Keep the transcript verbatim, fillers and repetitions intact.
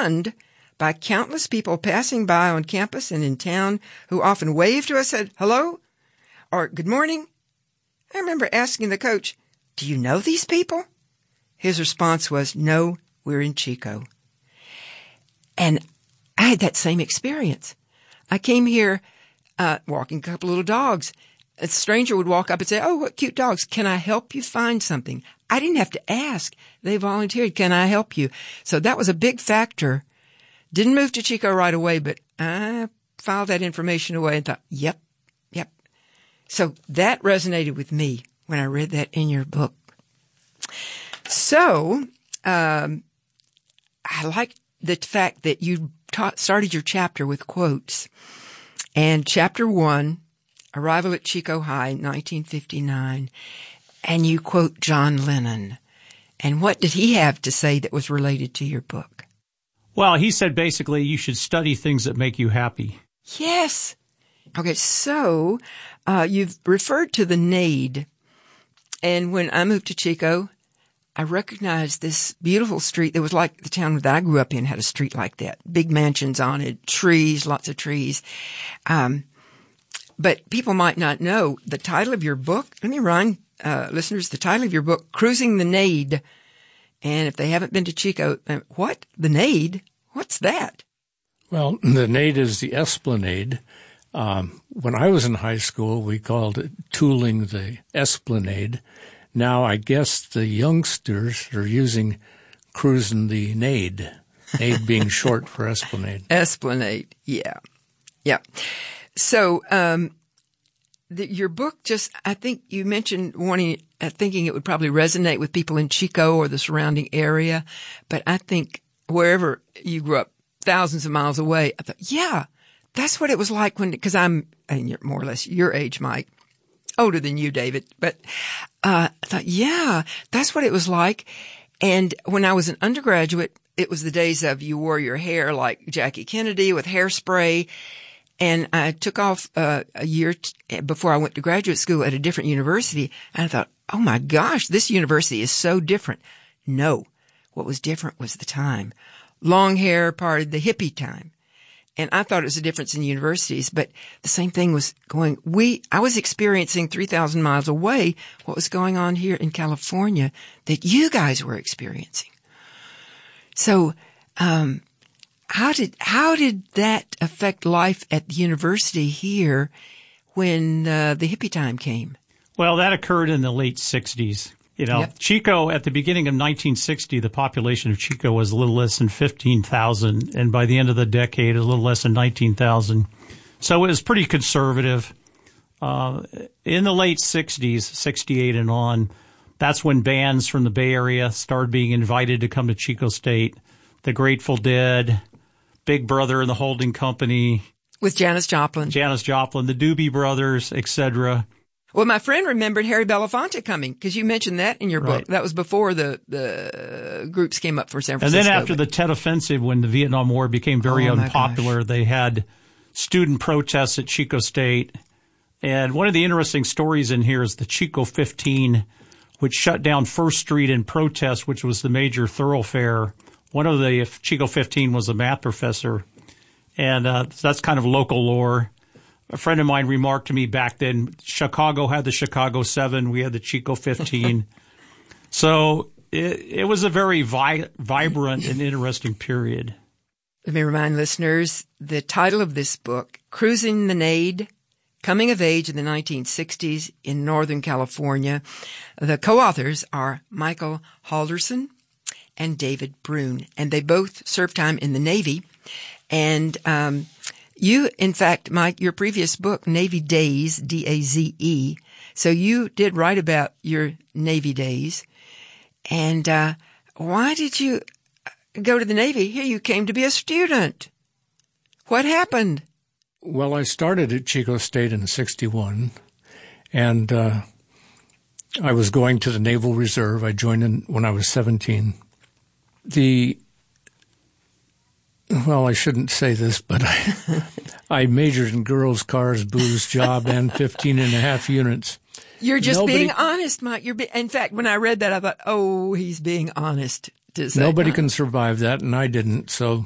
shunned by countless people passing by on campus and in town who often waved to us, said hello or good morning. I remember asking the coach, do you know these people? His response was, no, we're in Chico. And I had that same experience. I came here uh walking a couple little dogs. A stranger would walk up and say, oh, what cute dogs. Can I help you find something? I didn't have to ask. They volunteered. Can I help you? So that was a big factor. Didn't move to Chico right away, but I filed that information away and thought, yep, yep. So that resonated with me when I read that in your book. So um I like the fact that you taught, started your chapter with quotes. And chapter one, arrival at Chico High, nineteen fifty-nine, and you quote John Lennon. And what did he have to say that was related to your book? Well, he said basically you should study things that make you happy. Yes. Okay, so uh you've referred to the N A I D. And when I moved to Chico, I recognized this beautiful street that was like the town that I grew up in had a street like that. Big mansions on it, trees, lots of trees. Um, but people might not know the title of your book. Let me remind uh, listeners the title of your book, Cruising the N A I D. And if they haven't been to Chico, uh, what? The N A I D? What's that? Well, the N A I D is the Esplanade. Um, when I was in high school, we called it tooling the Esplanade. Now, I guess the youngsters are using cruising the N A I D, N A I D being short for Esplanade. Esplanade, yeah. Yeah. So, um, the, your book just, I think you mentioned wanting, uh, thinking it would probably resonate with people in Chico or the surrounding area. But I think wherever you grew up, thousands of miles away, I thought, yeah, that's what it was like when, because I'm, and you're more or less your age, Mike. Older than you, David, but uh I thought, yeah, that's what it was like. And when I was an undergraduate, it was the days of you wore your hair like Jackie Kennedy with hairspray. And I took off uh, a year t- before I went to graduate school at a different university. And I thought, oh my gosh, this university is so different. No, what was different was the time. Long hair, part of the hippie time. And I thought it was a difference in universities, but the same thing was going, we, I was experiencing three thousand miles away what was going on here in California that you guys were experiencing. So, um, how did, how did that affect life at the university here when, uh, the hippie time came? Well, that occurred in the late sixties. You know, Yep. Chico, at the beginning of nineteen sixty, the population of Chico was a little less than fifteen thousand. And by the end of the decade, a little less than nineteen thousand. So it was pretty conservative. Uh, in the late sixties, sixty-eight and on, that's when bands from the Bay Area started being invited to come to Chico State. The Grateful Dead, Big Brother and the Holding Company. With Janis Joplin. Janis Joplin, the Doobie Brothers, et cetera. Well, my friend remembered Harry Belafonte coming because you mentioned that in your Right. book. That was before the, the groups came up for San And Francisco. then after the Tet Offensive, when the Vietnam War became very Oh, my unpopular, they had student protests at Chico State. And one of the interesting stories in here is the Chico fifteen, which shut down First Street in protest, which was the major thoroughfare. One of the Chico fifteen was a math professor. And uh, that's kind of local lore. A friend of mine remarked to me back then, Chicago had the Chicago seven, we had the Chico fifteen. So it, it was a very vi- vibrant and interesting period. Let me remind listeners, the title of this book, Cruising the N A I D, Coming of Age in the nineteen sixties in Northern California. The co-authors are Michael Halderson and David Brune, and they both served time in the Navy. And um you, in fact, Mike, your previous book, Navy Days, D A Z E, so you did write about your Navy days. And uh why did you go to the Navy? Here you came to be a student. What happened? Well, I started at Chico State in sixty-one, and uh, I was going to the Naval Reserve. I joined in when I was seventeen. The Well, I shouldn't say this, but I, I majored in girls, cars, booze, job, and fifteen and a half units. You're just Nobody, being honest, Mike. You're be- in fact, when I read that, I thought, oh, he's being honest. To say, Nobody huh? can survive that, and I didn't. So